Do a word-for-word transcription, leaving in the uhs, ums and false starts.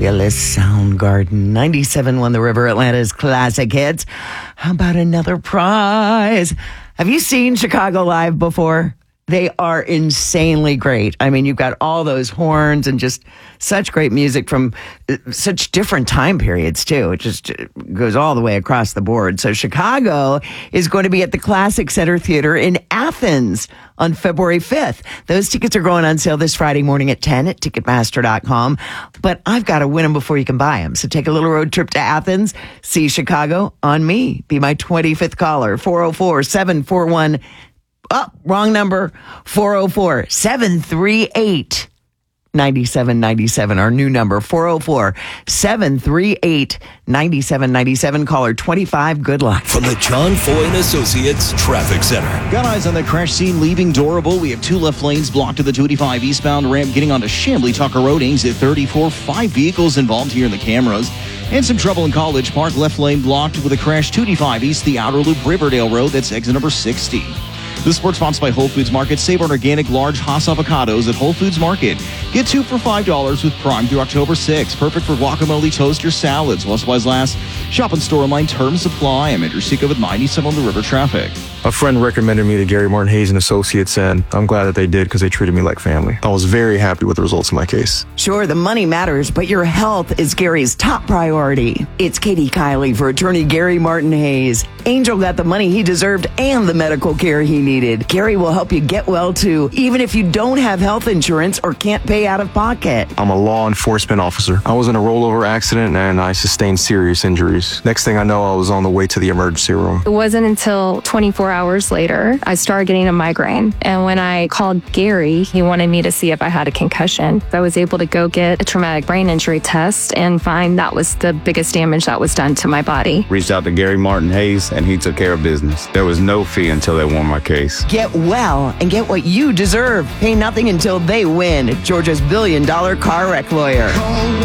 Fabulous Soundgarden. ninety-seven point one The River, Atlanta's classic hits. How about another prize? Have you seen Chicago live before? They are insanely great. I mean, you've got all those horns and just such great music from such different time periods, too. It just goes all the way across the board. So Chicago is going to be at the Classic Center Theater in Athens on February fifth. Those tickets are going on sale this Friday morning at ten at Ticketmaster dot com. But I've got to win them before you can buy them. So take a little road trip to Athens. See Chicago on me. Be my twenty-fifth caller. four oh four, seven four one Oh, wrong number. four oh four, seven three eight, nine seven nine seven. Our new number, four oh four, seven three eight, nine seven nine seven. Caller twenty-five. Good luck. From the John Foy and Associates Traffic Center. Got eyes on the crash scene leaving Dorable. We have two left lanes blocked to the two eighty-five eastbound ramp getting onto Chamblee Tucker Road. Exit thirty-four. Five vehicles involved here in the cameras. And some trouble in College Park. Left lane blocked with a crash two eighty-five east the outer loop Riverdale Road. That's exit number sixty. This sports sponsored by Whole Foods Market. Save on organic large Hass avocados at Whole Foods Market. Get two for five dollars with Prime through October sixth. Perfect for guacamole, toast, or salads. While supplies last. Shop and store online. Terms apply. I'm Andrew Seco with ninety-seven on the River Traffic. A friend recommended me to Gary Martin Hayes and Associates, and I'm glad that they did because they treated me like family. I was very happy with the results of my case. Sure, the money matters, but your health is Gary's top priority. It's Katie Kiley for attorney Gary Martin Hayes. Angel got the money he deserved and the medical care he needed. Gary will help you get well, too, even if you don't have health insurance or can't pay out of pocket. I'm a law enforcement officer. I was in a rollover accident, and I sustained serious injuries. Next thing I know, I was on the way to the emergency room. It wasn't until twenty-four hours later, I started getting a migraine. And when I called Gary, he wanted me to see if I had a concussion. I was able to go get a traumatic brain injury test and find that was the biggest damage that was done to my body. Reached out to Gary Martin Hayes, and he took care of business. There was no fee until they won my case. Get well and get what you deserve. Pay nothing until they win. Georgia's billion dollar car wreck lawyer.